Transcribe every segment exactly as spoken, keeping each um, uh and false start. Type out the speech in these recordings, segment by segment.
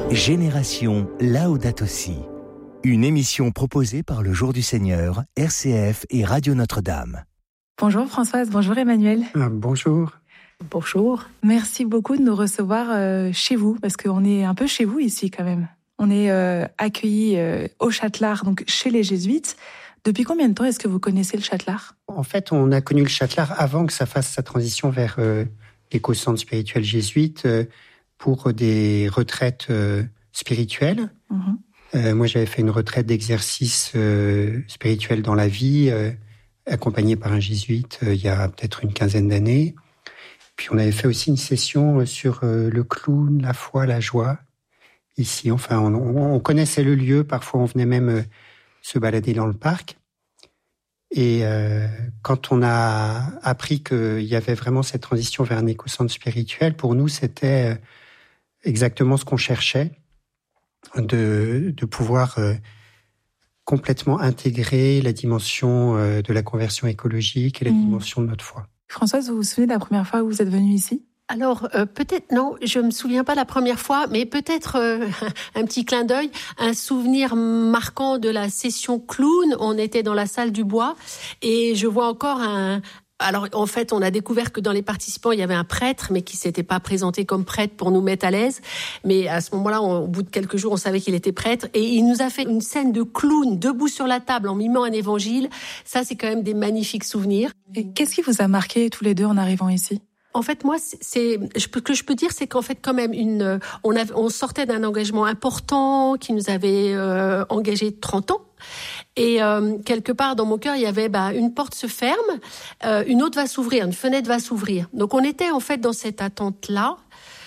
Génération Laudato Si. Une émission proposée par le Jour du Seigneur, R C F et Radio Notre-Dame. Bonjour Françoise, bonjour Emmanuel. Ah, bonjour. Bonjour. Merci beaucoup de nous recevoir euh, chez vous, parce qu'on est un peu chez vous ici quand même. On est euh, accueillis euh, au Châtelard, donc chez les Jésuites. Depuis combien de temps est-ce que vous connaissez le Châtelard ? En fait, on a connu le Châtelard avant que ça fasse sa transition vers euh, l'éco-centre spirituel jésuite euh, pour des retraites euh, spirituelles. Mmh. Euh, moi, j'avais fait une retraite d'exercice euh, spirituel dans la vie, euh, accompagnée par un jésuite euh, il y a peut-être une quinzaine d'années. Puis on avait fait aussi une session sur euh, le clown, la foi, la joie. Ici, enfin, on, on connaissait le lieu. Parfois, on venait même euh, se balader dans le parc. Et euh, quand on a appris qu'il y avait vraiment cette transition vers un éco-centre spirituel, pour nous, c'était exactement ce qu'on cherchait, de, de pouvoir euh, complètement intégrer la dimension euh, de la conversion écologique et la mmh. dimension de notre foi. Françoise, vous vous souvenez de la première fois où vous êtes venue ici ? Alors, euh, peut-être, non, je me souviens pas la première fois, mais peut-être euh, un petit clin d'œil, un souvenir marquant de la session clown. On était dans la salle du bois et je vois encore un... Alors, en fait, on a découvert que dans les participants, il y avait un prêtre, mais qui s'était pas présenté comme prêtre pour nous mettre à l'aise. Mais à ce moment-là, on, au bout de quelques jours, on savait qu'il était prêtre. Et il nous a fait une scène de clown debout sur la table en mimant un évangile. Ça, c'est quand même des magnifiques souvenirs. Et qu'est-ce qui vous a marqué tous les deux en arrivant ici ? En fait, moi, c'est, ce que je peux dire, c'est qu'en fait, quand même, une, on, avait, on sortait d'un engagement important qui nous avait euh, engagé trente ans. Et euh, quelque part, dans mon cœur, il y avait bah, une porte se ferme, euh, une autre va s'ouvrir, une fenêtre va s'ouvrir. Donc, on était en fait dans cette attente-là.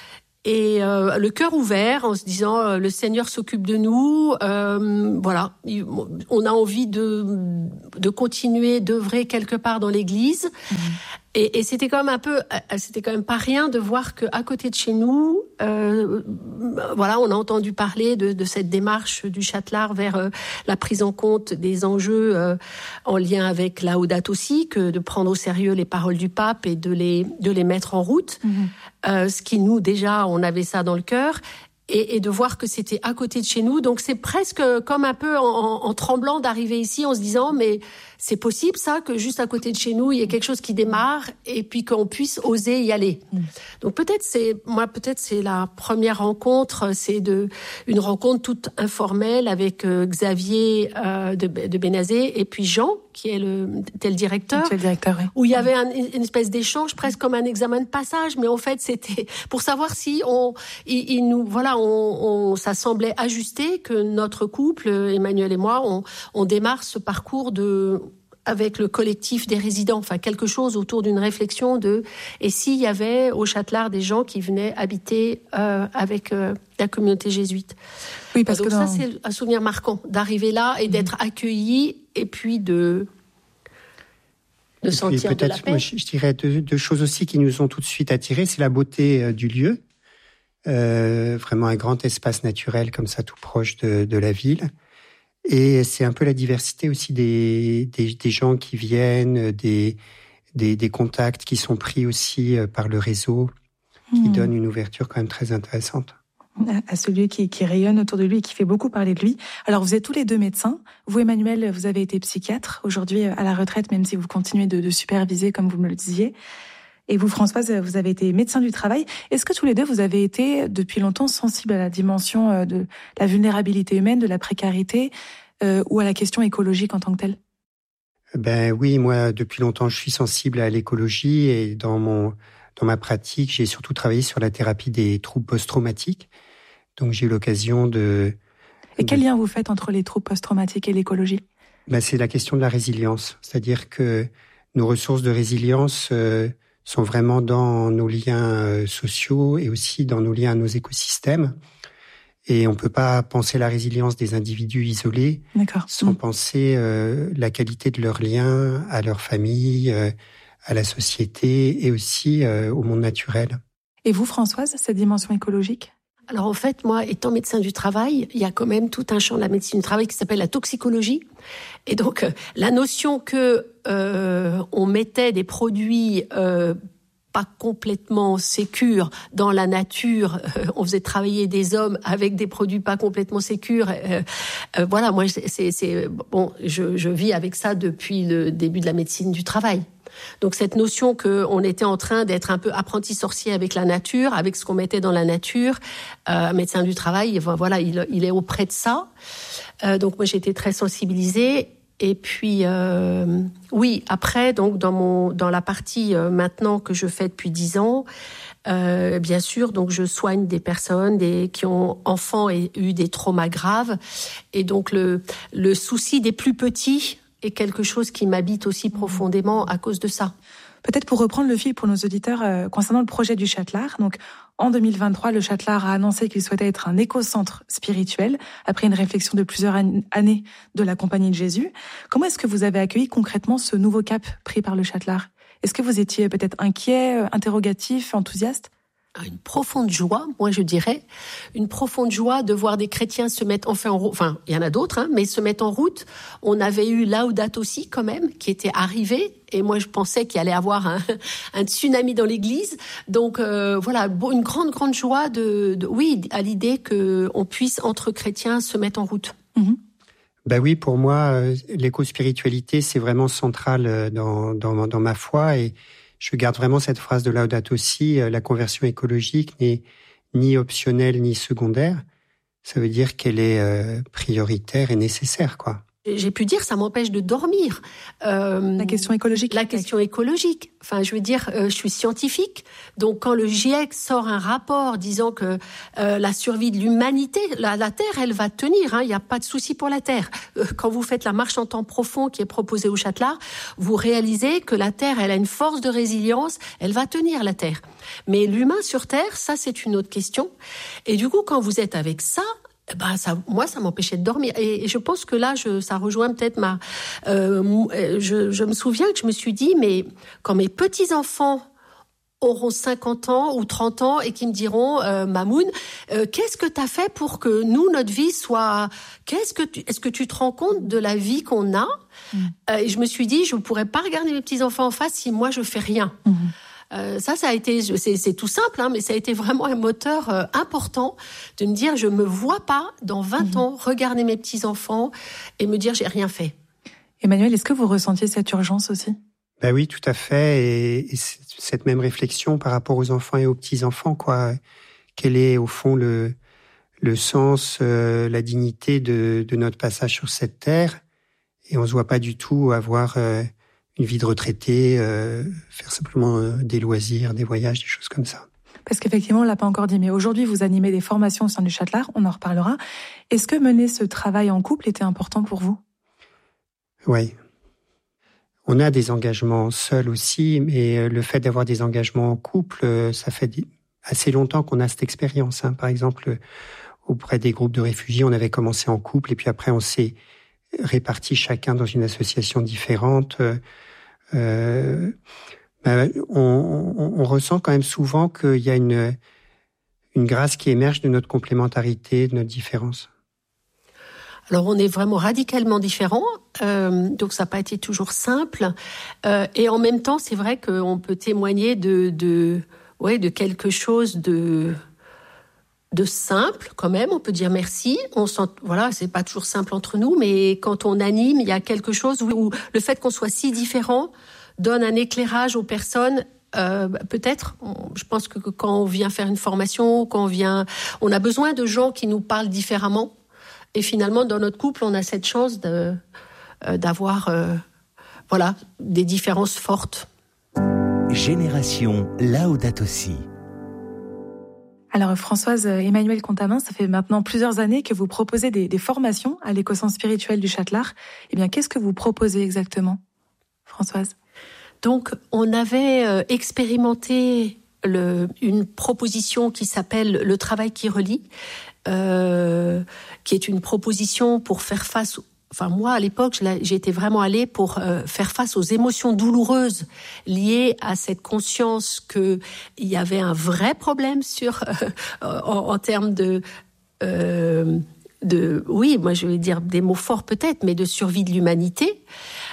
Et euh, le cœur ouvert, en se disant euh, le Seigneur s'occupe de nous, euh, voilà, on a envie de de continuer d'œuvrer quelque part dans l'Église. Mmh. Et, et c'était quand même un peu, c'était quand même pas rien de voir que à côté de chez nous, euh, voilà, on a entendu parler de, de cette démarche du Châtelard vers euh, la prise en compte des enjeux euh, en lien avec Laudato Si, que de prendre au sérieux les paroles du pape et de les de les mettre en route. Mmh. Euh, ce qui nous déjà, on avait ça dans le cœur. Et, et de voir que c'était à côté de chez nous. Donc c'est presque comme un peu en, en, en tremblant d'arriver ici en se disant mais c'est possible ça, que juste à côté de chez nous il y ait quelque chose qui démarre et puis qu'on puisse oser y aller. Mmh. Donc peut-être c'est moi peut-être c'est la première rencontre, c'est de une rencontre toute informelle avec euh, Xavier euh, de, de Bénazé et puis Jean qui est le tel directeur, le directeur oui. où il y avait un, une espèce d'échange presque comme un examen de passage, mais en fait c'était pour savoir si on il, il nous voilà on, on ça semblait ajusté que notre couple Emmanuel et moi on on démarre ce parcours de avec le collectif des résidents, enfin quelque chose autour d'une réflexion de et s'il y avait au Châtelard des gens qui venaient habiter euh, avec euh, la communauté jésuite. Oui, parce donc que ça dans... c'est un souvenir marquant d'arriver là et d'être mmh. accueilli et puis de de et sentir peut-être, de la paix. Moi, je dirais deux, deux choses aussi qui nous ont tout de suite attirés, c'est la beauté euh, du lieu, euh, vraiment un grand espace naturel comme ça tout proche de, de la ville. Et c'est un peu la diversité aussi des, des, des gens qui viennent, des, des, des contacts qui sont pris aussi par le réseau, qui mmh. donnent une ouverture quand même très intéressante. À celui qui, qui rayonne autour de lui et qui fait beaucoup parler de lui. Alors vous êtes tous les deux médecins. Vous, Emmanuel, vous avez été psychiatre, aujourd'hui à la retraite, même si vous continuez de, de superviser comme vous me le disiez. Et vous, Françoise, vous avez été médecin du travail. Est-ce que tous les deux, vous avez été depuis longtemps sensibles à la dimension de la vulnérabilité humaine, de la précarité, euh, ou à la question écologique en tant que telle ? Ben oui, moi, depuis longtemps, je suis sensible à l'écologie et dans mon dans ma pratique, j'ai surtout travaillé sur la thérapie des troubles post-traumatiques. Donc j'ai eu l'occasion de... Et quel de... lien vous faites entre les troubles post-traumatiques et l'écologie ? Ben c'est la question de la résilience, c'est-à-dire que nos ressources de résilience euh, sont vraiment dans nos liens euh, sociaux et aussi dans nos liens à nos écosystèmes. Et on ne peut pas penser la résilience des individus isolés D'accord. sans mmh. penser euh, la qualité de leurs liens à leur famille, euh, à la société et aussi euh, au monde naturel. Et vous, Françoise, cette dimension écologique ? Alors en fait, moi, étant médecin du travail, il y a quand même tout un champ de la médecine du travail qui s'appelle la toxicologie. Et donc, la notion que euh, on mettait des produits euh, pas complètement sécures dans la nature. Euh, on faisait travailler des hommes avec des produits pas complètement sécures. Euh, euh, voilà, moi, c'est, c'est bon, je, je vis avec ça depuis le début de la médecine du travail. Donc cette notion qu'on était en train d'être un peu apprenti sorcier avec la nature, avec ce qu'on mettait dans la nature, euh, médecin du travail, voilà, il, il est auprès de ça. Euh, donc moi j'ai été très sensibilisée. Et puis euh, oui, après donc dans mon dans la partie euh, maintenant que je fais depuis dix ans, euh, bien sûr donc je soigne des personnes des qui ont enfants et eu des traumas graves, et donc le le souci des plus petits est quelque chose qui m'habite aussi profondément à cause de ça. Peut-être pour reprendre le fil pour nos auditeurs euh, concernant le projet du Châtelard. Donc, en deux mille vingt-trois, le Châtelard a annoncé qu'il souhaitait être un éco-centre spirituel après une réflexion de plusieurs an- années de la Compagnie de Jésus. Comment est-ce que vous avez accueilli concrètement ce nouveau cap pris par le Châtelard ? Est-ce que vous étiez peut-être inquiet, interrogatif, enthousiaste ? Une profonde joie, moi je dirais, une profonde joie de voir des chrétiens se mettre enfin en route, enfin il y en a d'autres, hein, mais se mettre en route. On avait eu Laudato Si quand même, qui était arrivé, et moi je pensais qu'il allait avoir un, un tsunami dans l'église. Donc euh, voilà, une grande, grande joie de, de oui, à l'idée qu'on puisse, entre chrétiens, se mettre en route. Mmh. Ben oui, pour moi, l'éco-spiritualité, c'est vraiment central dans, dans, dans ma foi, et je garde vraiment cette phrase de Laudato Si, la conversion écologique n'est ni optionnelle ni secondaire. Ça veut dire qu'elle est euh, prioritaire et nécessaire, quoi. J'ai pu dire, ça m'empêche de dormir. Euh, la question écologique. La question écologique. Enfin, je veux dire, euh, je suis scientifique. Donc, quand le GIEC sort un rapport disant que euh, la survie de l'humanité, la, la Terre, elle va tenir. Hein, il n'y a pas de souci pour la Terre. Euh, quand vous faites la marche en temps profond qui est proposée au Châtelard, vous réalisez que la Terre, elle a une force de résilience. Elle va tenir, la Terre. Mais l'humain sur Terre, ça, c'est une autre question. Et du coup, quand vous êtes avec ça, ben ça, moi, ça m'empêchait de dormir. Et, et je pense que là, je, ça rejoint peut-être ma... Euh, je, je me souviens que je me suis dit, mais quand mes petits-enfants auront cinquante ans ou trente ans et qui me diront, euh, Mamoun, euh, qu'est-ce que tu as fait pour que nous, notre vie soit... Qu'est-ce que tu... Est-ce que tu te rends compte de la vie qu'on a ? mmh. euh, Et je me suis dit, je ne pourrais pas regarder mes petits-enfants en face si moi, je fais rien. Mmh. Euh, ça, ça a été, c'est, c'est tout simple, hein, mais ça a été vraiment un moteur euh, important de me dire, je me vois pas dans vingt mmh. ans regarder mes petits enfants et me dire, j'ai rien fait. Emmanuel, est-ce que vous ressentiez cette urgence aussi ? Ben oui, tout à fait, et, et cette même réflexion par rapport aux enfants et aux petits enfants, quoi. Quel est au fond le le sens, euh, la dignité de, de notre passage sur cette terre ? Et on se voit pas du tout avoir euh, une vie de retraité, euh, faire simplement euh, des loisirs, des voyages, des choses comme ça. Parce qu'effectivement, on l'a pas encore dit, mais aujourd'hui, vous animez des formations au sein du Châtelard, on en reparlera. Est-ce que mener ce travail en couple était important pour vous ? Oui. On a des engagements seuls aussi, mais le fait d'avoir des engagements en couple, ça fait assez longtemps qu'on a cette expérience. Hein. Par exemple, auprès des groupes de réfugiés, on avait commencé en couple, et puis après, on s'est répartis chacun dans une association différente. Euh, ben, on, on, on ressent quand même souvent qu'il y a une, une grâce qui émerge de notre complémentarité, de notre différence. Alors, on est vraiment radicalement différents, euh, donc ça n'a pas été toujours simple. Euh, et en même temps, c'est vrai qu'on peut témoigner de, de, ouais, de quelque chose de, de simple, quand même. On peut dire merci. On sent, voilà, c'est pas toujours simple entre nous, mais quand on anime, il y a quelque chose où, où le fait qu'on soit si différents donne un éclairage aux personnes. Euh, peut-être, on, je pense que quand on vient faire une formation, quand on vient, on a besoin de gens qui nous parlent différemment. Et finalement, dans notre couple, on a cette chance de, euh, d'avoir euh, voilà, des différences fortes. Génération Laudato Si. Alors Françoise, Emmanuel Contamin, ça fait maintenant plusieurs années que vous proposez des, des formations à l'éco-centre spirituel du Châtelard. Eh bien, qu'est-ce que vous proposez exactement, Françoise ? Donc, on avait euh, expérimenté le, une proposition qui s'appelle « Le travail qui relie », Euh, qui est une proposition pour faire face... Enfin, moi, à l'époque, j'étais vraiment allée pour euh, faire face aux émotions douloureuses liées à cette conscience qu'il y avait un vrai problème sur, euh, en, en termes de... Euh, de, oui, moi je vais dire des mots forts peut-être, mais de survie de l'humanité.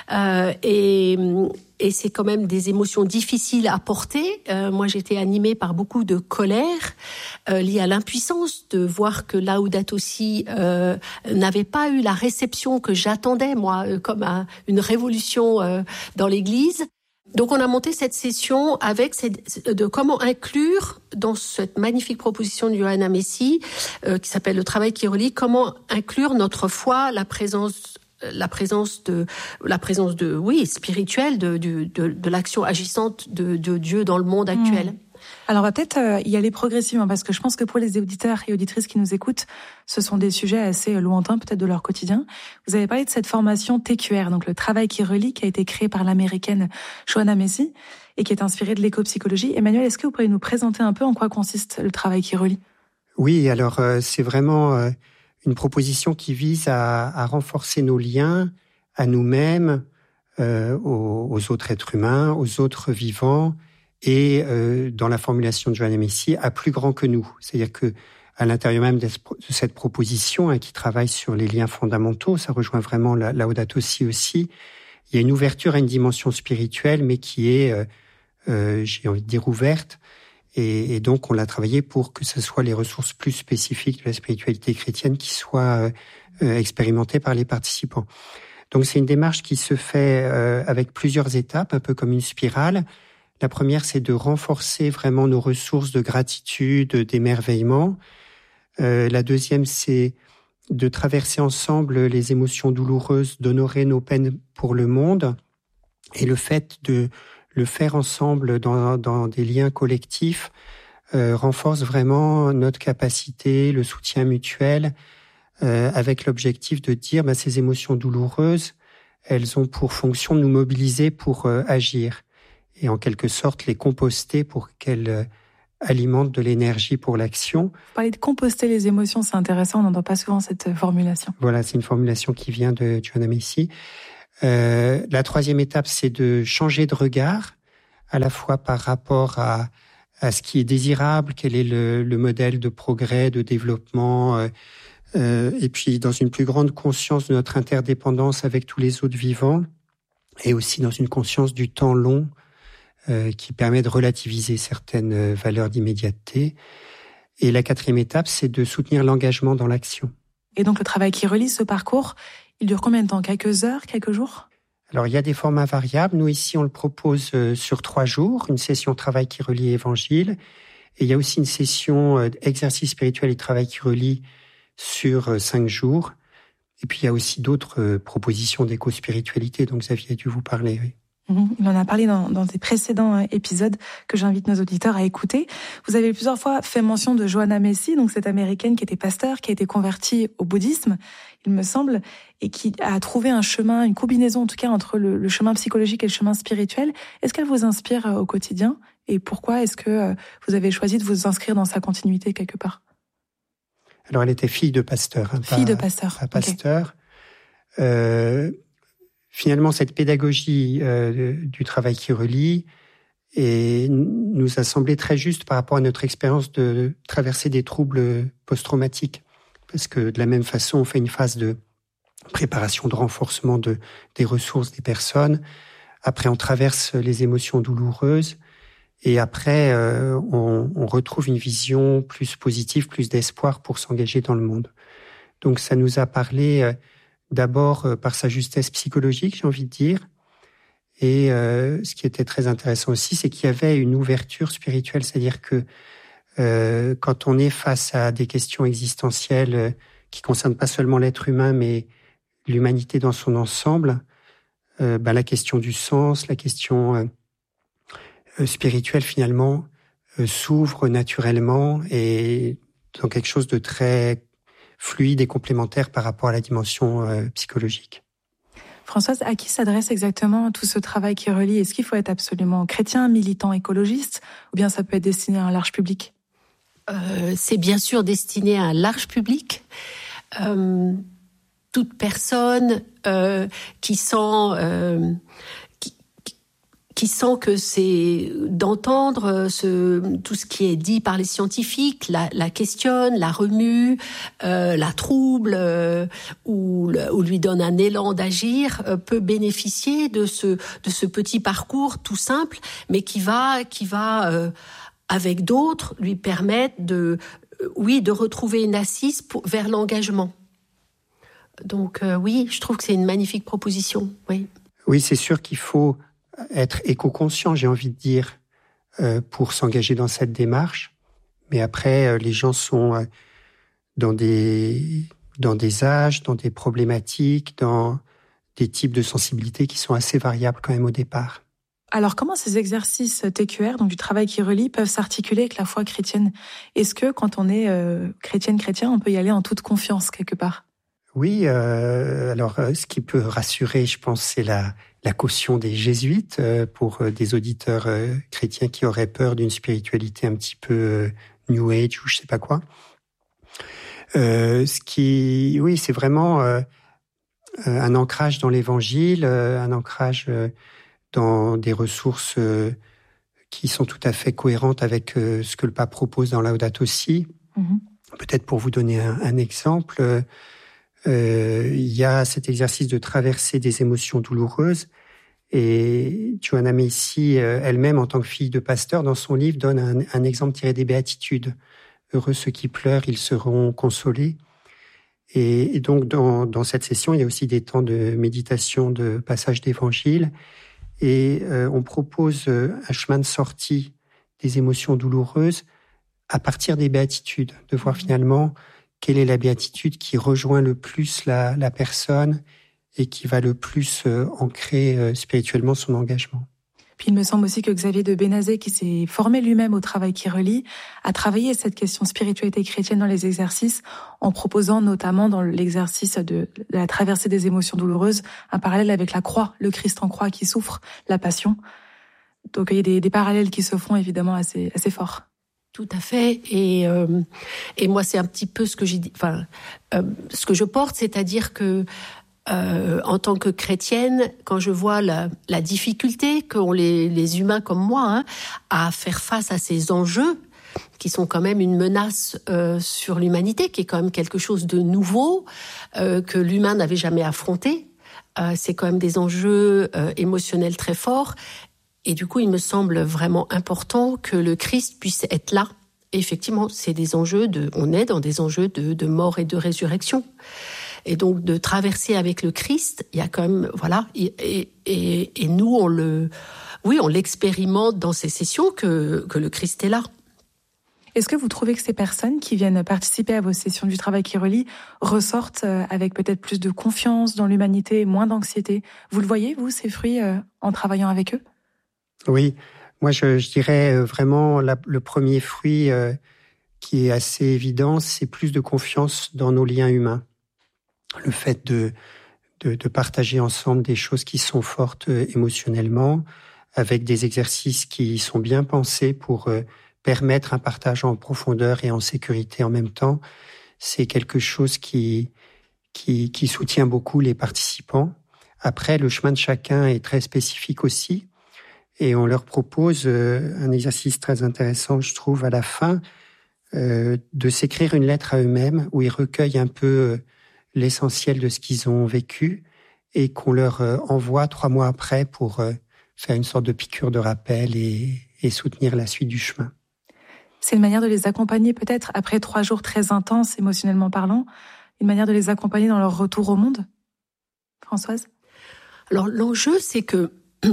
Euh, et, et c'est quand même des émotions difficiles à porter. Euh, moi, j'étais animée par beaucoup de colère euh, liée à l'impuissance de voir que Laudato Si euh, n'avait pas eu la réception que j'attendais, moi, euh, comme un, une révolution euh, dans l'Église. Donc, on a monté cette session avec cette, de comment inclure dans cette magnifique proposition de Johanna Messi, euh, qui s'appelle Le travail qui relie, comment inclure notre foi, la présence la présence de la présence de oui spirituelle de de de, de l'action agissante de, de Dieu dans le monde actuel. Mmh. Alors, on va peut-être euh, y aller progressivement, parce que je pense que pour les auditeurs et auditrices qui nous écoutent, ce sont des sujets assez lointains peut-être de leur quotidien. Vous avez parlé de cette formation T Q R, donc le travail qui relie, qui a été créé par l'américaine Johanna Messi et qui est inspirée de l'éco-psychologie. Emmanuel, est-ce que vous pourriez nous présenter un peu en quoi consiste le travail qui relie ? Oui, alors euh, c'est vraiment euh, une proposition qui vise à, à renforcer nos liens à nous-mêmes, euh, aux, aux autres êtres humains, aux autres vivants, et euh, dans la formulation de Johanna Messi, à plus grand que nous. C'est-à-dire que à l'intérieur même de cette proposition, hein, qui travaille sur les liens fondamentaux, ça rejoint vraiment la Laudato Si aussi, il y a une ouverture à une dimension spirituelle, mais qui est, euh, euh, j'ai envie de dire, ouverte. Et, et donc, on l'a travaillé pour que ce soit les ressources plus spécifiques de la spiritualité chrétienne qui soient euh, expérimentées par les participants. Donc, c'est une démarche qui se fait euh, avec plusieurs étapes, un peu comme une spirale. La première, c'est de renforcer vraiment nos ressources de gratitude, d'émerveillement. Euh, la deuxième, c'est de traverser ensemble les émotions douloureuses, d'honorer nos peines pour le monde. Et le fait de le faire ensemble dans, dans des liens collectifs euh, renforce vraiment notre capacité, le soutien mutuel, euh, avec l'objectif de dire bah, ces émotions douloureuses, elles ont pour fonction de nous mobiliser pour euh, agir. Et en quelque sorte les composter pour qu'elles euh, alimentent de l'énergie pour l'action. Vous parlez de composter les émotions, c'est intéressant, on n'entend pas souvent cette formulation. Voilà, c'est une formulation qui vient de Johanna Messi. Euh, la troisième étape, c'est de changer de regard, à la fois par rapport à, à ce qui est désirable, quel est le, le modèle de progrès, de développement, euh, euh, et puis dans une plus grande conscience de notre interdépendance avec tous les autres vivants, et aussi dans une conscience du temps long, Euh, qui permet de relativiser certaines valeurs d'immédiateté. Et la quatrième étape, c'est de soutenir l'engagement dans l'action. Et donc le travail qui relie, ce parcours, il dure combien de temps ? Quelques heures, quelques jours ? Alors il y a des formats variables. Nous ici, on le propose euh, sur trois jours, une session travail qui relie évangile. Et il y a aussi une session euh, exercice spirituel et travail qui relie sur euh, cinq jours. Et puis il y a aussi d'autres euh, propositions d'éco-spiritualité dont Xavier a dû vous parler, oui. Il en a parlé dans, dans des précédents épisodes que j'invite nos auditeurs à écouter. Vous avez plusieurs fois fait mention de Johanna Messi, donc cette américaine qui était pasteur, qui a été convertie au bouddhisme, il me semble, et qui a trouvé un chemin, une combinaison en tout cas entre le, le chemin psychologique et le chemin spirituel. Est-ce qu'elle vous inspire au quotidien ? Et pourquoi est-ce que vous avez choisi de vous inscrire dans sa continuité quelque part ? Alors elle était fille de pasteur. Hein, fille pas, de pasteur. Pas pasteur. Okay. Euh, Finalement, cette pédagogie euh, du travail qui relie et nous a semblé très juste par rapport à notre expérience de traverser des troubles post-traumatiques. Parce que de la même façon, on fait une phase de préparation, de renforcement de, des ressources des personnes. Après, on traverse les émotions douloureuses. Et après, euh, on, on retrouve une vision plus positive, plus d'espoir pour s'engager dans le monde. Donc, ça nous a parlé... Euh, D'abord euh, par sa justesse psychologique, j'ai envie de dire. Et euh, ce qui était très intéressant aussi, c'est qu'il y avait une ouverture spirituelle. C'est-à-dire que euh, quand on est face à des questions existentielles euh, qui concernent pas seulement l'être humain, mais l'humanité dans son ensemble, euh, ben, la question du sens, la question euh, euh, spirituelle finalement euh, s'ouvre naturellement et dans quelque chose de très fluide et complémentaire par rapport à la dimension euh, psychologique. Françoise, à qui s'adresse exactement tout ce travail qui relie ? Est-ce qu'il faut être absolument chrétien, militant, écologiste, ou bien ça peut être destiné à un large public ? euh, C'est bien sûr destiné à un large public. Euh, toute personne euh, qui sent... Euh, qui, qui sent que c'est d'entendre ce, tout ce qui est dit par les scientifiques, la, la questionne, la remue, euh, la trouble, euh, ou, ou lui donne un élan d'agir, euh, peut bénéficier de ce, de ce petit parcours tout simple, mais qui va, qui va euh, avec d'autres, lui permettre de, euh, oui, de retrouver une assise pour, vers l'engagement. Donc euh, oui, je trouve que c'est une magnifique proposition, oui. Oui, c'est sûr qu'il faut être éco-conscient, j'ai envie de dire, euh, pour s'engager dans cette démarche. Mais après, euh, les gens sont euh, dans des dans des âges, dans des problématiques, dans des types de sensibilités qui sont assez variables quand même au départ. Alors, comment ces exercices T Q R, donc du travail qui relie, peuvent s'articuler avec la foi chrétienne ? Est-ce que quand on est euh, chrétienne-chrétien, on peut y aller en toute confiance quelque part ? Oui, euh, alors euh, ce qui peut rassurer, je pense, c'est la, la caution des jésuites euh, pour euh, des auditeurs euh, chrétiens qui auraient peur d'une spiritualité un petit peu euh, New Age ou je sais pas quoi. Euh, ce qui, oui, c'est vraiment euh, un ancrage dans l'Évangile, euh, un ancrage euh, dans des ressources euh, qui sont tout à fait cohérentes avec euh, ce que le pape propose dans Laudato Si. Mm-hmm. Peut-être pour vous donner un, un exemple. Euh, Euh, il y a cet exercice de traverser des émotions douloureuses et Joanna Macy euh, elle-même, en tant que fille de pasteur, dans son livre, donne un, un exemple tiré des Béatitudes. Heureux ceux qui pleurent, ils seront consolés. Et, et donc, dans, dans cette session, il y a aussi des temps de méditation, de passage d'évangile. Et euh, on propose un chemin de sortie des émotions douloureuses à partir des Béatitudes, de voir finalement quelle est la béatitude qui rejoint le plus la, la personne et qui va le plus euh, ancrer euh, spirituellement son engagement. Puis il me semble aussi que Xavier de Bénazet, qui s'est formé lui-même au travail qui relie, a travaillé cette question spiritualité chrétienne dans les exercices, en proposant notamment dans l'exercice de la traversée des émotions douloureuses un parallèle avec la croix, le Christ en croix qui souffre, la passion. Donc il y a des, des parallèles qui se font évidemment assez, assez forts. Tout à fait, et euh, et moi c'est un petit peu ce que j'ai dit, enfin euh, ce que je porte, c'est-à-dire que euh, en tant que chrétienne, quand je vois la, la difficulté qu'ont les les humains comme moi hein, à faire face à ces enjeux qui sont quand même une menace euh, sur l'humanité, qui est quand même quelque chose de nouveau euh, que l'humain n'avait jamais affronté. Euh, c'est quand même des enjeux euh, émotionnels très forts. Et du coup, il me semble vraiment important que le Christ puisse être là. Et effectivement, c'est des enjeux de, on est dans des enjeux de, de mort et de résurrection. Et donc, de traverser avec le Christ, il y a quand même, voilà, et, et, et nous, on le, oui, on l'expérimente dans ces sessions que, que le Christ est là. Est-ce que vous trouvez que ces personnes qui viennent participer à vos sessions du travail qui relie ressortent avec peut-être plus de confiance dans l'humanité, moins d'anxiété ? Vous le voyez, vous, ces fruits, en travaillant avec eux ? Oui, moi je, je dirais vraiment la, le premier fruit euh, qui est assez évident, c'est plus de confiance dans nos liens humains. Le fait de, de, de partager ensemble des choses qui sont fortes euh, émotionnellement, avec des exercices qui sont bien pensés pour euh, permettre un partage en profondeur et en sécurité en même temps, c'est quelque chose qui, qui, qui soutient beaucoup les participants. Après, le chemin de chacun est très spécifique aussi. Et on leur propose euh, un exercice très intéressant, je trouve, à la fin, euh, de s'écrire une lettre à eux-mêmes où ils recueillent un peu euh, l'essentiel de ce qu'ils ont vécu et qu'on leur euh, envoie trois mois après pour euh, faire une sorte de piqûre de rappel et, et soutenir la suite du chemin. C'est une manière de les accompagner peut-être après trois jours très intenses, émotionnellement parlant, une manière de les accompagner dans leur retour au monde ? Françoise ? Alors l'enjeu, c'est que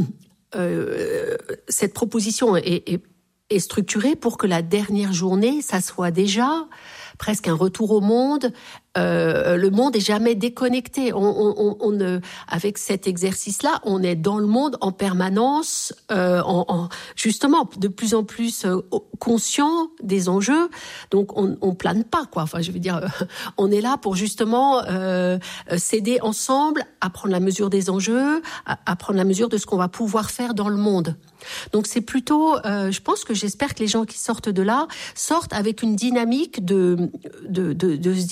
Euh, cette proposition est, est, est structurée pour que la dernière journée, ça soit déjà presque un retour au monde. Euh, le monde est jamais déconnecté. On, on, on, on, avec cet exercice-là, on est dans le monde en permanence, euh, en, en, justement de plus en plus euh, conscient des enjeux. Donc on, on plane pas, quoi. Enfin, je veux dire, euh, on est là pour justement euh, s'aider ensemble à prendre la mesure des enjeux, à, à prendre la mesure de ce qu'on va pouvoir faire dans le monde. Donc c'est plutôt, euh, je pense que j'espère que les gens qui sortent de là sortent avec une dynamique de de de, de se dire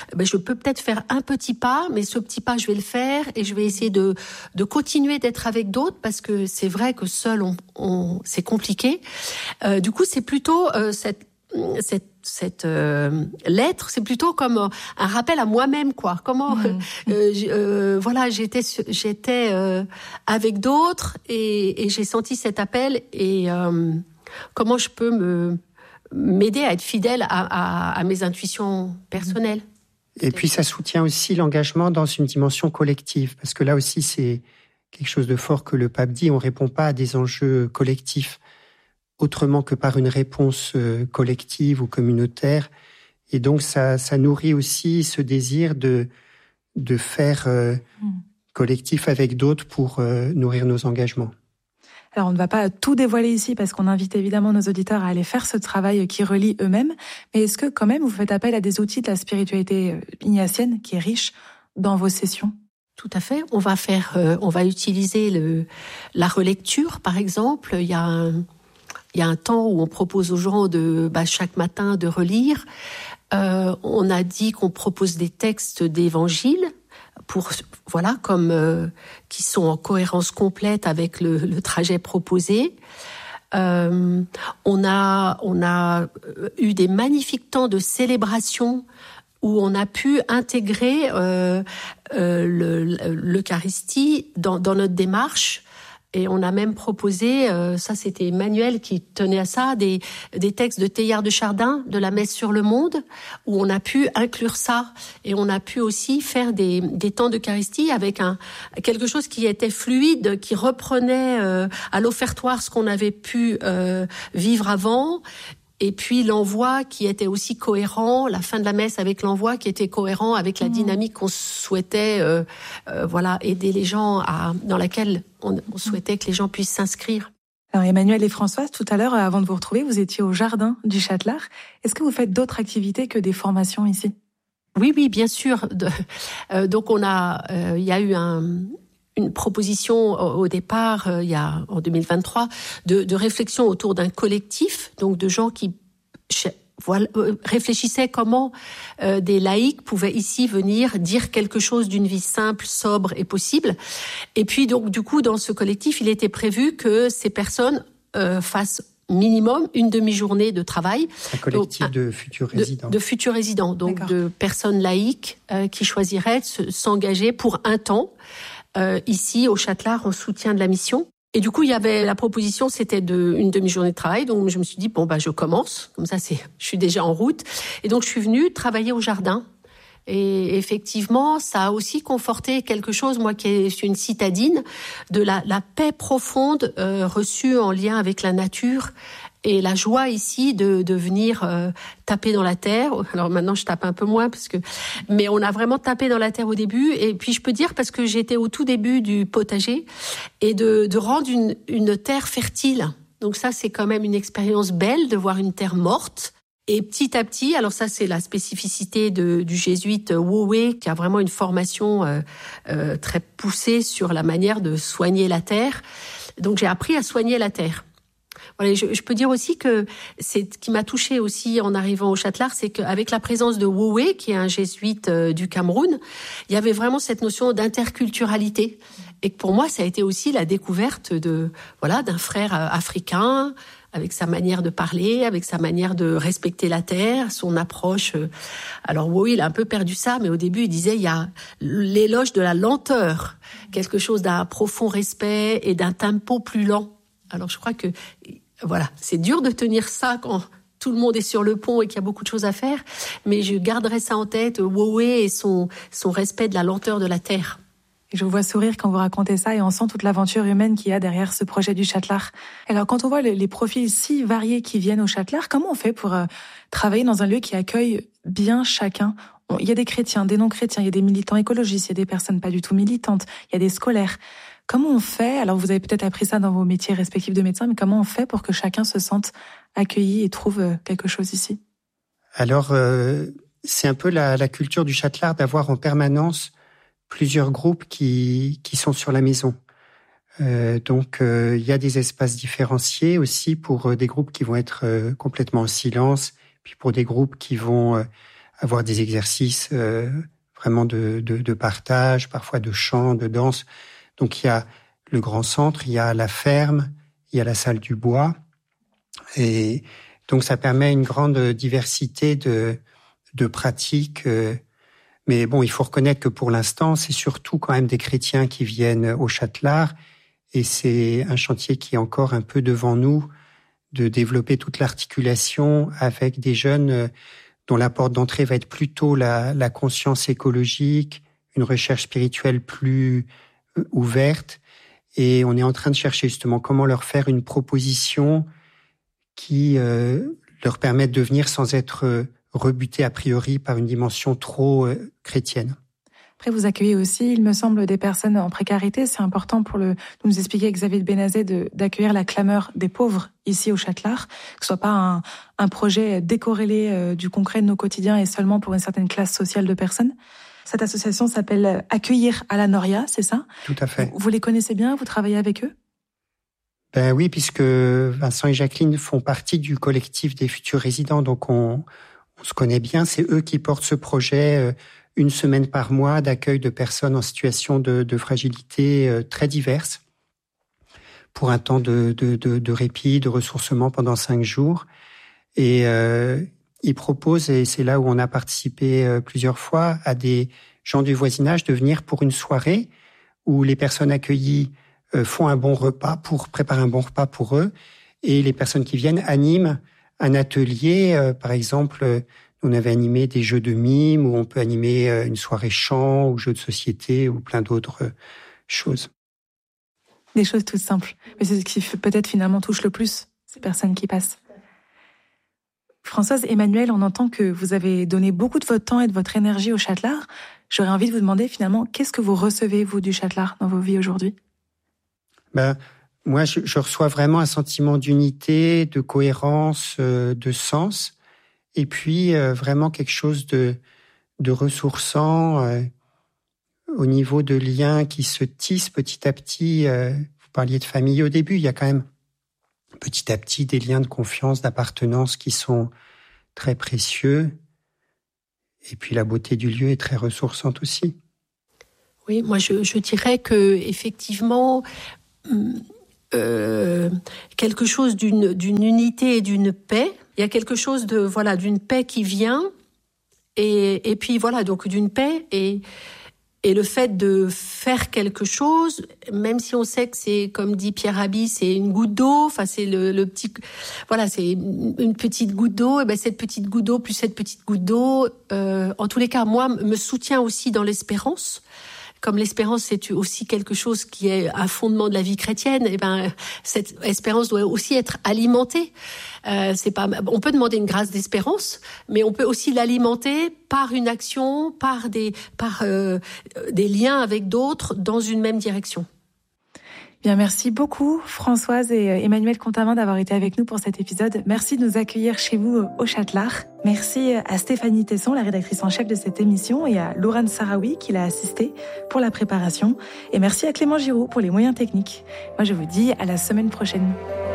ben, je peux peut-être faire un petit pas, mais ce petit pas, je vais le faire et je vais essayer de, de continuer d'être avec d'autres parce que c'est vrai que seul, on, on, c'est compliqué. Euh, du coup, c'est plutôt euh, cette, cette cette euh, lettre, c'est plutôt comme euh, un rappel à moi-même, quoi. Comment, mmh. euh, euh, voilà, j'étais, j'étais euh, avec d'autres et, et j'ai senti cet appel et euh, comment je peux me m'aider à être fidèle à, à, à mes intuitions personnelles. Et puis ça soutient aussi l'engagement dans une dimension collective, parce que là aussi c'est quelque chose de fort que le pape dit. On répond pas à des enjeux collectifs autrement que par une réponse collective ou communautaire. Et donc, ça, ça nourrit aussi ce désir de, de faire euh, mmh. collectif avec d'autres pour euh, nourrir nos engagements. Alors, on ne va pas tout dévoiler ici parce qu'on invite évidemment nos auditeurs à aller faire ce travail qui relie eux-mêmes. Mais est-ce que quand même, vous faites appel à des outils de la spiritualité ignatienne qui est riche dans vos sessions ? Tout à fait. On va faire, euh, on va utiliser le, la relecture, par exemple. Il y a un... Il y a un temps où on propose aux gens de, bah, chaque matin de relire. Euh, on a dit qu'on propose des textes d'évangile pour, voilà, comme euh, qui sont en cohérence complète avec le, le trajet proposé. Euh, on a, on a eu des magnifiques temps de célébration où on a pu intégrer euh, euh, le, l'Eucharistie dans, dans notre démarche. Et on a même proposé, euh, ça c'était Emmanuel qui tenait à ça, des, des textes de Teilhard de Chardin, de la Messe sur le monde, où on a pu inclure ça. Et on a pu aussi faire des, des temps d'Eucharistie avec un, quelque chose qui était fluide, qui reprenait euh, à l'offertoire ce qu'on avait pu euh, vivre avant. Et puis l'envoi qui était aussi cohérent, la fin de la messe avec l'envoi qui était cohérent avec la mmh. dynamique qu'on souhaitait, euh, euh, voilà, aider les gens à, dans laquelle on, on souhaitait que les gens puissent s'inscrire. Alors Emmanuel et Françoise, tout à l'heure, avant de vous retrouver, vous étiez au jardin du Châtelard. Est-ce que vous faites d'autres activités que des formations ici ? Oui, oui, bien sûr. De, euh, donc on a, euh, il y a eu un une proposition au départ, euh, il y a en deux mille vingt-trois, de, de réflexion autour d'un collectif, donc de gens qui voilà, euh, réfléchissaient comment euh, des laïcs pouvaient ici venir dire quelque chose d'une vie simple, sobre et possible. Et puis donc du coup, dans ce collectif, il était prévu que ces personnes euh, fassent minimum une demi-journée de travail. Un collectif donc, de futurs résidents. De, de futurs résidents, donc D'accord. de personnes laïques euh, qui choisiraient de se, s'engager pour un temps Euh, ici au Châtelard en soutien de la mission. Et du coup, il y avait la proposition, c'était de une demi-journée de travail. Donc je me suis dit bon bah je commence, comme ça c'est, je suis déjà en route. Et donc je suis venue travailler au jardin. Et effectivement, ça a aussi conforté quelque chose, moi qui suis une citadine, de la, la paix profonde euh, reçue en lien avec la nature. Et la joie ici de, de venir euh, taper dans la terre. Alors maintenant, je tape un peu moins parce que, mais on a vraiment tapé dans la terre au début. Et puis je peux dire parce que j'étais au tout début du potager et de, de rendre une, une terre fertile. Donc ça, c'est quand même une expérience belle de voir une terre morte. Et petit à petit, alors ça c'est la spécificité de, du jésuite Wu Wei qui a vraiment une formation euh, euh, très poussée sur la manière de soigner la terre. Donc j'ai appris à soigner la terre. Voilà, je, je peux dire aussi que c'est ce qui m'a touchée aussi en arrivant au Châtelard, c'est qu'avec la présence de Wu Wei, qui est un jésuite euh, du Cameroun, il y avait vraiment cette notion d'interculturalité. Et que pour moi, ça a été aussi la découverte de voilà d'un frère euh, africain, avec sa manière de parler, avec sa manière de respecter la terre, son approche. Euh... Alors Wu Wei, il a un peu perdu ça, mais au début, il disait il y a l'éloge de la lenteur, quelque chose d'un profond respect et d'un tempo plus lent. Alors je crois que voilà, c'est dur de tenir ça quand tout le monde est sur le pont et qu'il y a beaucoup de choses à faire, mais je garderai ça en tête, Wu Wei et son, son respect de la lenteur de la terre. Et je vous vois sourire quand vous racontez ça et on sent toute l'aventure humaine qu'il y a derrière ce projet du Châtelard. Alors quand on voit les, les profils si variés qui viennent au Châtelard, comment on fait pour euh, travailler dans un lieu qui accueille bien chacun ? Il y a des chrétiens, des non-chrétiens, il y a des militants écologistes, il y a des personnes pas du tout militantes, il y a des scolaires. Comment on fait, alors vous avez peut-être appris ça dans vos métiers respectifs de médecin, mais comment on fait pour que chacun se sente accueilli et trouve quelque chose ici ? Alors, euh, c'est un peu la, la culture du Châtelard d'avoir en permanence plusieurs groupes qui, qui sont sur la maison. Euh, donc, euh, il y a des espaces différenciés aussi pour euh, des groupes qui vont être euh, complètement en silence, puis pour des groupes qui vont euh, avoir des exercices euh, vraiment de, de, de partage, parfois de chant, de danse. Donc il y a le grand centre, il y a la ferme, il y a la salle du bois. Et donc ça permet une grande diversité de, de pratiques. Mais bon, il faut reconnaître que pour l'instant, c'est surtout quand même des chrétiens qui viennent au Châtelard. Et c'est un chantier qui est encore un peu devant nous, de développer toute l'articulation avec des jeunes dont la porte d'entrée va être plutôt la, la conscience écologique, une recherche spirituelle plus ouverte. Et on est en train de chercher justement comment leur faire une proposition qui euh, leur permette de venir sans être rebutés a priori par une dimension trop euh, chrétienne. Après, vous accueillez aussi, il me semble, des personnes en précarité. C'est important pour le, nous expliquer, Xavier de Bénazet, de, d'accueillir la clameur des pauvres ici au Châtelard, que ce soit pas un, un projet décorrélé euh, du concret de nos quotidiens et seulement pour une certaine classe sociale de personnes. Cette association s'appelle Accueillir à la Noria, c'est ça? Tout à fait. Vous, vous les connaissez bien? Vous travaillez avec eux? Ben oui, puisque Vincent et Jacqueline font partie du collectif des futurs résidents, donc on, on se connaît bien. C'est eux qui portent ce projet euh, une semaine par mois d'accueil de personnes en situation de, de fragilité euh, très diverses pour un temps de, de, de, de répit, de ressourcement pendant cinq jours. Et euh, ils proposent, et c'est là où on a participé euh, plusieurs fois, à des gens du voisinage de venir pour une soirée où les personnes accueillies euh, font un bon repas, pour préparer un bon repas pour eux, et les personnes qui viennent animent un atelier, euh, par exemple... Euh, On avait animé des jeux de mime, où on peut animer une soirée chant, ou jeux de société, ou plein d'autres choses. Des choses toutes simples. Mais c'est ce qui peut-être finalement touche le plus ces personnes qui passent. Françoise, Emmanuel, on entend que vous avez donné beaucoup de votre temps et de votre énergie au Châtelard. J'aurais envie de vous demander finalement, qu'est-ce que vous recevez, vous, du Châtelard dans vos vies aujourd'hui? Ben, moi, je, je reçois vraiment un sentiment d'unité, de cohérence, euh, de sens. Et puis, euh, vraiment quelque chose de, de ressourçant euh, au niveau de liens qui se tissent petit à petit. Euh, vous parliez de famille au début, il y a quand même petit à petit des liens de confiance, d'appartenance qui sont très précieux. Et puis, la beauté du lieu est très ressourçante aussi. Oui, moi, je, je dirais que effectivement, euh, quelque chose d'une, d'une unité et d'une paix. Il y a quelque chose de voilà d'une paix qui vient et et puis voilà donc d'une paix et et le fait de faire quelque chose, même si on sait que c'est comme dit Pierre Rabhi, c'est une goutte d'eau, enfin c'est le, le petit voilà c'est une petite goutte d'eau et ben cette petite goutte d'eau plus cette petite goutte d'eau, euh, en tous les cas moi me soutient aussi dans l'espérance. Comme l'espérance, c'est aussi quelque chose qui est un fondement de la vie chrétienne, et ben cette espérance doit aussi être alimentée. Euh, c'est pas, on peut demander une grâce d'espérance, mais on peut aussi l'alimenter par une action, par des, par euh, des liens avec d'autres dans une même direction. Bien, merci beaucoup Françoise et Emmanuel Contamand d'avoir été avec nous pour cet épisode. Merci de nous accueillir chez vous au Châtelard. Merci à Stéphanie Tesson, la rédactrice en chef de cette émission, et à Laurane Sarawi qui l'a assistée pour la préparation. Et merci à Clément Giraud pour les moyens techniques. Moi, je vous dis à la semaine prochaine.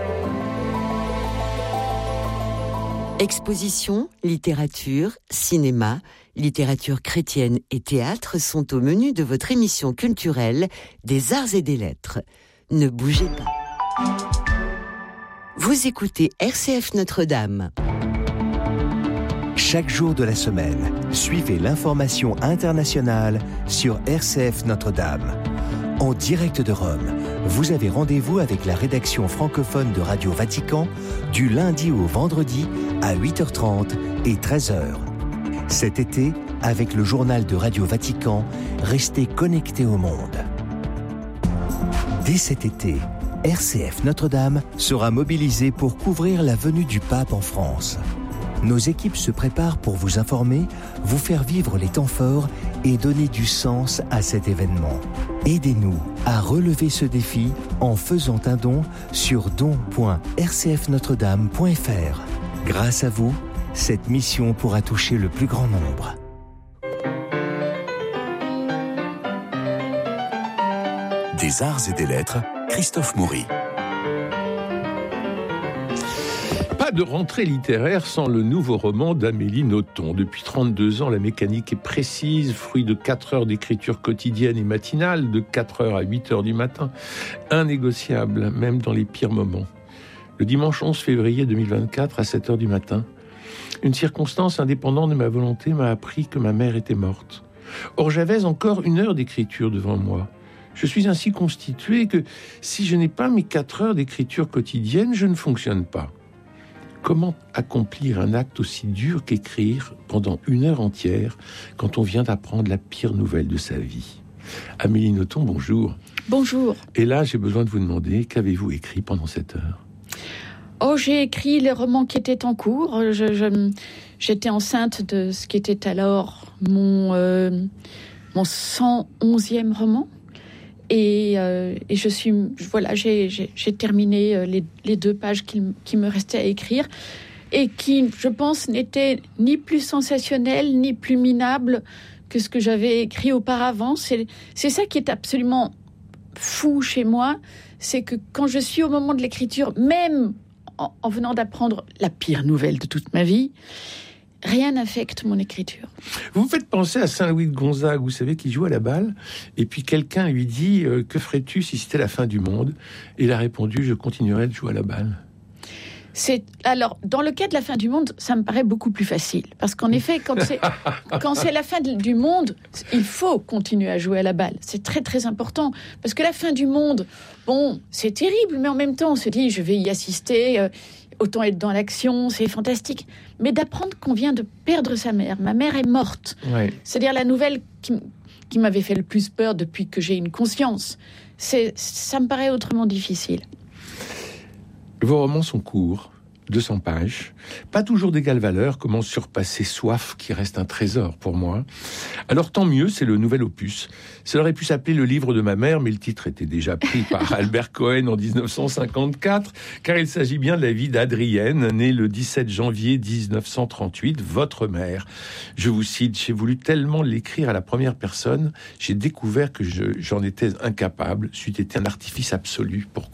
Exposition, littérature, cinéma, littérature chrétienne et théâtre sont au menu de votre émission culturelle des Arts et des Lettres. Ne bougez pas. Vous écoutez R C F Notre-Dame. Chaque jour de la semaine, suivez l'information internationale sur R C F Notre-Dame. En direct de Rome, vous avez rendez-vous avec la rédaction francophone de Radio Vatican du lundi au vendredi à huit heures trente et treize heures. Cet été, avec le journal de Radio Vatican, restez connectés au monde. Dès cet été, R C F Notre-Dame sera mobilisée pour couvrir la venue du pape en France. Nos équipes se préparent pour vous informer, vous faire vivre les temps forts et donner du sens à cet événement. Aidez-nous à relever ce défi en faisant un don sur don point r c f notre dame point f r. Grâce à vous, cette mission pourra toucher le plus grand nombre. Des Arts et des Lettres, Christophe Maury. Pas de rentrée littéraire sans le nouveau roman d'Amélie Nothomb. Depuis trente-deux ans, la mécanique est précise, fruit de quatre heures d'écriture quotidienne et matinale, de quatre heures à huit heures du matin, innégociable, même dans les pires moments. Le dimanche onze février deux mille vingt-quatre, à sept heures du matin, une circonstance indépendante de ma volonté m'a appris que ma mère était morte. Or, j'avais encore une heure d'écriture devant moi. Je suis ainsi constitué que si je n'ai pas mes quatre heures d'écriture quotidienne, je ne fonctionne pas. Comment accomplir un acte aussi dur qu'écrire pendant une heure entière quand on vient d'apprendre la pire nouvelle de sa vie ? Amélie Nothomb, bonjour. Bonjour. Et là, j'ai besoin de vous demander, qu'avez-vous écrit pendant cette heure ? Oh, j'ai écrit les romans qui étaient en cours. Je, je, j'étais enceinte de ce qui était alors mon, euh, mon cent onzième roman. Et, euh, et je suis, voilà, j'ai, j'ai, j'ai terminé les, les deux pages qui, qui me restaient à écrire et qui, je pense, n'étaient ni plus sensationnelles ni plus minables que ce que j'avais écrit auparavant. C'est, c'est ça qui est absolument fou chez moi, c'est que quand je suis au moment de l'écriture, même en, en venant d'apprendre la pire nouvelle de toute ma vie, rien n'affecte mon écriture. Vous me faites penser à Saint-Louis de Gonzague, vous savez, qui joue à la balle, et puis quelqu'un lui dit euh, « Que ferais-tu si c'était la fin du monde ?» Et il a répondu « Je continuerai de jouer à la balle. » C'est, alors, dans le cas de la fin du monde, ça me paraît beaucoup plus facile. Parce qu'en effet, quand c'est, quand c'est la fin du monde, il faut continuer à jouer à la balle. C'est très, très important. Parce que la fin du monde, bon, c'est terrible, mais en même temps, on se dit, je vais y assister, euh, autant être dans l'action, c'est fantastique. Mais d'apprendre qu'on vient de perdre sa mère. Ma mère est morte. Ouais. C'est-à-dire la nouvelle qui, qui m'avait fait le plus peur depuis que j'ai une conscience. C'est, ça me paraît autrement difficile. Vos romans sont courts, deux cents pages, pas toujours d'égale valeur. Comment surpasser Soif, qui reste un trésor pour moi. Alors tant mieux, c'est le nouvel opus. Ça aurait pu s'appeler Le livre de ma mère, mais le titre était déjà pris par Albert Cohen en dix-neuf cent cinquante-quatre, car il s'agit bien de la vie d'Adrienne, née le dix-sept janvier dix-neuf cent trente-huit, votre mère. Je vous cite, j'ai voulu tellement l'écrire à la première personne, j'ai découvert que je, j'en étais incapable, c'eût été un artifice absolu. Pourquoi ?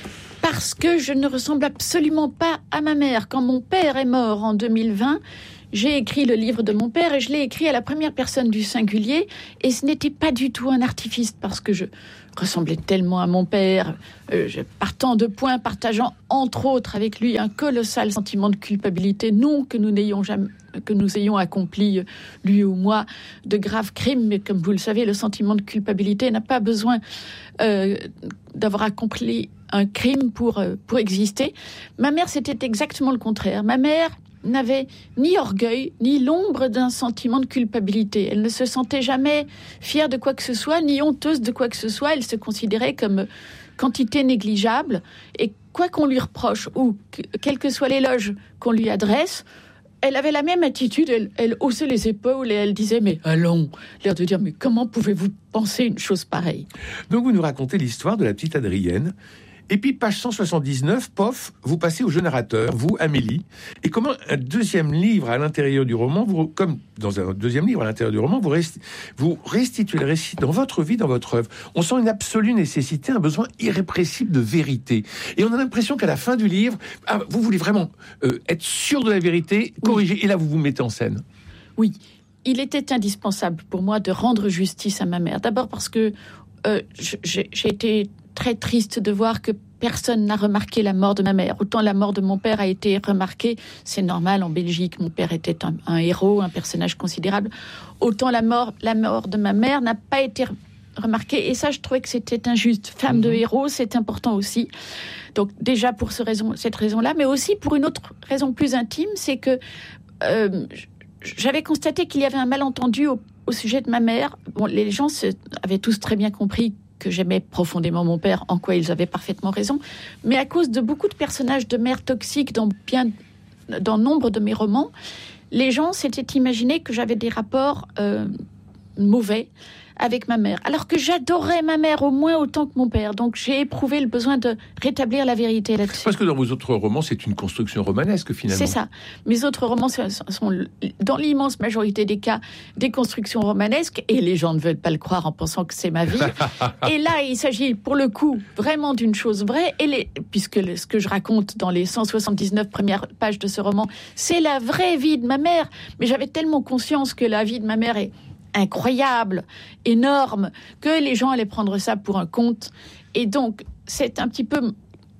Parce que je ne ressemble absolument pas à ma mère. Quand mon père est mort en deux mille vingt, j'ai écrit le livre de mon père et je l'ai écrit à la première personne du singulier. Et ce n'était pas du tout un artifice parce que je ressemblais tellement à mon père, euh, partant de points, partageant entre autres avec lui un colossal sentiment de culpabilité. Non que nous n'ayons jamais, que nous ayons accompli, lui ou moi, de graves crimes, mais comme vous le savez, le sentiment de culpabilité n'a pas besoin euh, d'avoir accompli un crime pour, euh, pour exister. Ma mère, c'était exactement le contraire. Ma mère n'avait ni orgueil, ni l'ombre d'un sentiment de culpabilité. Elle ne se sentait jamais fière de quoi que ce soit, ni honteuse de quoi que ce soit. Elle se considérait comme quantité négligeable. Et quoi qu'on lui reproche, ou que, quel que soit l'éloge qu'on lui adresse, elle avait la même attitude. Elle, elle haussait les épaules et elle disait « Mais allons !» L'air de dire « Mais comment pouvez-vous penser une chose pareille ?» Donc vous nous racontez l'histoire de la petite Adrienne. Et puis, page cent soixante-dix-neuf, pof, vous passez au jeu narrateur, vous, Amélie. Et comment un deuxième livre à l'intérieur du roman, vous, comme dans un deuxième livre à l'intérieur du roman, vous, resti, vous restituez le récit dans votre vie, dans votre œuvre. On sent une absolue nécessité, un besoin irrépressible de vérité. Et on a l'impression qu'à la fin du livre, ah, vous voulez vraiment euh, être sûr de la vérité, corriger, oui. Et là, vous vous mettez en scène. Oui, il était indispensable pour moi de rendre justice à ma mère. D'abord parce que euh, j'ai, j'ai été très triste de voir que personne n'a remarqué la mort de ma mère. Autant la mort de mon père a été remarquée, c'est normal, en Belgique, mon père était un, un héros, un personnage considérable. Autant la mort, la mort de ma mère n'a pas été remarquée. Et ça, je trouvais que c'était injuste. Femme mmh. de héros, c'est important aussi. Donc déjà pour ce raison, cette raison-là, mais aussi pour une autre raison plus intime, c'est que euh, j'avais constaté qu'il y avait un malentendu au, au sujet de ma mère. Bon, les gens se, avaient tous très bien compris que j'aimais profondément mon père, en quoi ils avaient parfaitement raison, mais à cause de beaucoup de personnages de mères toxiques dans, bien, dans nombre de mes romans, les gens s'étaient imaginé que j'avais des rapports euh, mauvais avec ma mère, alors que j'adorais ma mère au moins autant que mon père. Donc j'ai éprouvé le besoin de rétablir la vérité là-dessus. Parce que dans vos autres romans, c'est une construction romanesque finalement. C'est ça. Mes autres romans sont dans l'immense majorité des cas des constructions romanesques, et les gens ne veulent pas le croire en pensant que c'est ma vie. Et là, il s'agit pour le coup vraiment d'une chose vraie, et les, puisque le, ce que je raconte dans les cent soixante-dix-neuf premières pages de ce roman, c'est la vraie vie de ma mère. Mais j'avais tellement conscience que la vie de ma mère est incroyable, énorme, que les gens allaient prendre ça pour un conte. Et donc, c'est un petit peu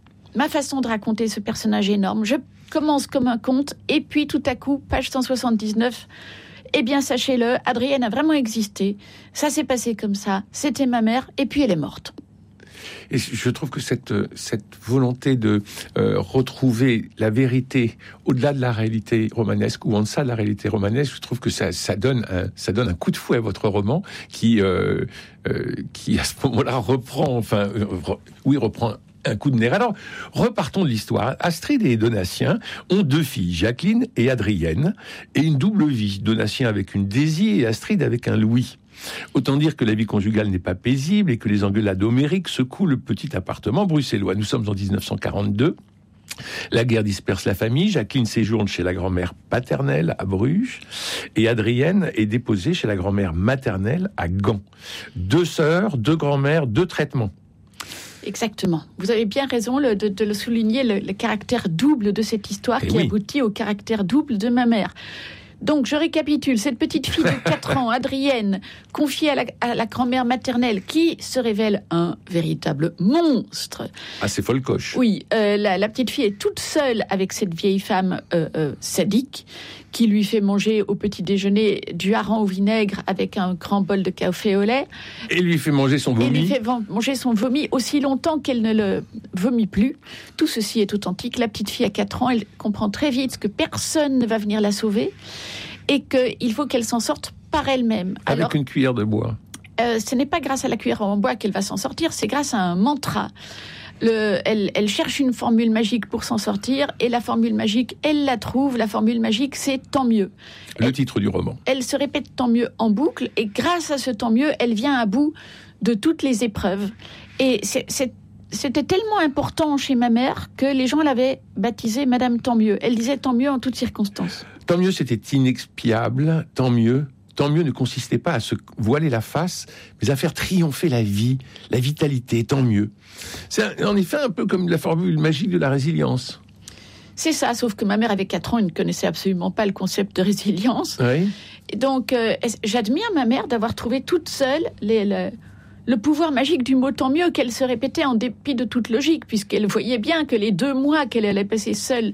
ma façon de raconter ce personnage énorme. Je commence comme un conte, et puis tout à coup, page cent soixante-dix-neuf, eh bien, sachez-le, Adrienne a vraiment existé. Ça s'est passé comme ça. C'était ma mère, et puis elle est morte. Et je trouve que cette, cette volonté de euh, retrouver la vérité au-delà de la réalité romanesque ou en deçà de la réalité romanesque, je trouve que ça, ça, donne, un, ça donne un coup de fouet à votre roman qui, euh, euh, qui à ce moment-là reprend, enfin, euh, re, oui, reprend un coup de nerf. Alors, repartons de l'histoire. Astrid et Donatien ont deux filles, Jacqueline et Adrienne, et une double vie. Donatien avec une Daisy et Astrid avec un Louis. Autant dire que la vie conjugale n'est pas paisible et que les engueulades homériques secouent le petit appartement bruxellois. Nous sommes en dix-neuf cent quarante-deux. La guerre disperse la famille. Jacqueline séjourne chez la grand-mère paternelle à Bruges et Adrienne est déposée chez la grand-mère maternelle à Gand. Deux sœurs, deux grand-mères, deux traitements. Exactement. Vous avez bien raison le, de, de le souligner, le, le caractère double de cette histoire et qui oui. aboutit au caractère double de ma mère. Donc, je récapitule. Cette petite fille de quatre ans, Adrienne, confiée à la, à la grand-mère maternelle, qui se révèle un véritable monstre. Ah, c'est folcoche. Oui, euh, la, la petite fille est toute seule avec cette vieille femme euh, euh, sadique, qui lui fait manger au petit déjeuner du hareng au vinaigre avec un grand bol de café au lait. Et lui fait manger son vomi. Et lui fait manger son vomi aussi longtemps qu'elle ne le vomit plus. Tout ceci est authentique. La petite fille a quatre ans, elle comprend très vite que personne ne va venir la sauver et qu'il faut qu'elle s'en sorte par elle-même. Avec Alors, une cuillère de bois. Euh, ce n'est pas grâce à la cuillère en bois qu'elle va s'en sortir, c'est grâce à un mantra. Le, elle, elle cherche une formule magique pour s'en sortir, et la formule magique, elle la trouve. La formule magique, c'est tant mieux. Le elle, titre du roman. Elle se répète tant mieux en boucle, et grâce à ce tant mieux, elle vient à bout de toutes les épreuves. Et c'est, c'est, c'était tellement important chez ma mère que les gens l'avaient baptisée Madame Tant mieux. Elle disait tant mieux en toutes circonstances. Tant mieux, c'était inexpiable. Tant mieux. Tant mieux ne consistait pas à se voiler la face, mais à faire triompher la vie, la vitalité, tant mieux. C'est en effet un peu comme la formule magique de la résilience. C'est ça, sauf que ma mère avait quatre ans, elle ne connaissait absolument pas le concept de résilience. Oui. Et donc, euh, j'admire ma mère d'avoir trouvé toute seule les, le, le pouvoir magique du mot tant mieux, qu'elle se répétait en dépit de toute logique, puisqu'elle voyait bien que les deux mois qu'elle allait passer seule